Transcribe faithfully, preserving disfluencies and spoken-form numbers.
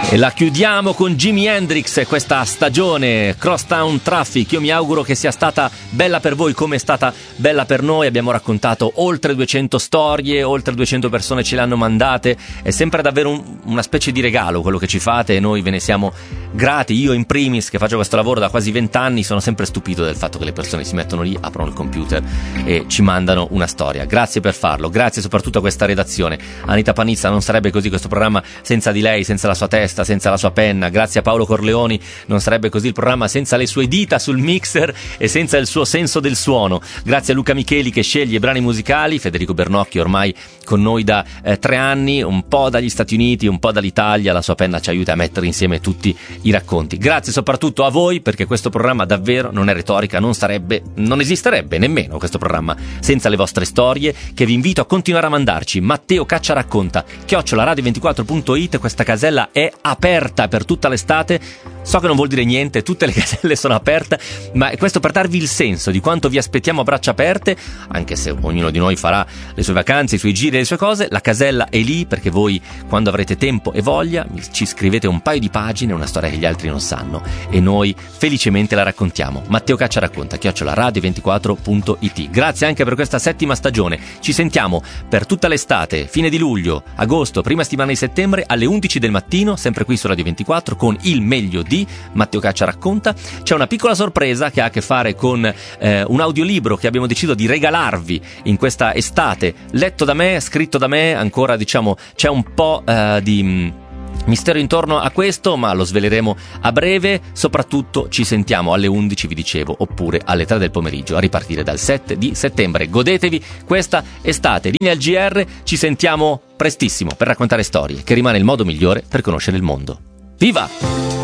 E la chiudiamo con Jimi Hendrix, questa stagione Crosstown Traffic. Io mi auguro che sia stata bella per voi come è stata bella per noi. Abbiamo raccontato oltre duecento storie, oltre duecento persone ce le hanno mandate. È sempre davvero un, una specie di regalo quello che ci fate e noi ve ne siamo grati. Io in primis, che faccio questo lavoro da quasi vent'anni, sono sempre stupito del fatto che le persone si mettono lì, aprono il computer e ci mandano una storia. Grazie per farlo, grazie soprattutto a questa redazione. Anita Panizza, non sarebbe così questo programma senza di lei, senza la sua testa, senza la sua penna. Grazie a Paolo Corleoni, non sarebbe così il programma senza le sue dita sul mixer e senza il suo senso del suono. Grazie a Luca Micheli che sceglie i brani musicali, Federico Bernocchi ormai con noi da eh, tre anni, un po' dagli Stati Uniti, un po' dall'Italia, la sua penna ci aiuta a mettere insieme tutti i racconti. Grazie soprattutto a voi, perché questo programma davvero non è retorica, non sarebbe, non esisterebbe nemmeno questo programma senza le vostre storie, che vi invito a continuare a mandarci. Matteo Caccia racconta chiocciola radio ventiquattro punto it, questa casella è aperta per tutta l'estate. So che non vuol dire niente, tutte le caselle sono aperte, ma questo per darvi il senso di quanto vi aspettiamo a braccia aperte, anche se ognuno di noi farà le sue vacanze, i suoi giri e le sue cose. La casella è lì perché voi, quando avrete tempo e voglia, ci scrivete un paio di pagine, una storia che gli altri non sanno, e noi felicemente la raccontiamo. Matteo Caccia racconta chiocciola radio ventiquattro punto it. Grazie anche per questa settima stagione. Ci sentiamo per tutta l'estate, fine di luglio, agosto, prima settimana di settembre, alle undici del mattino, sempre qui su Radio ventiquattro, con il meglio di Matteo Caccia racconta. C'è una piccola sorpresa che ha a che fare con eh, un audiolibro che abbiamo deciso di regalarvi in questa estate, letto da me, scritto da me. Ancora diciamo c'è un po' eh, di mh, mistero intorno a questo, ma lo sveleremo a breve. Soprattutto ci sentiamo alle undici, vi dicevo, oppure alle tre del pomeriggio a ripartire dal sette di settembre. Godetevi questa estate. Linea al G R, ci sentiamo prestissimo per raccontare storie, che rimane il modo migliore per conoscere il mondo. Viva!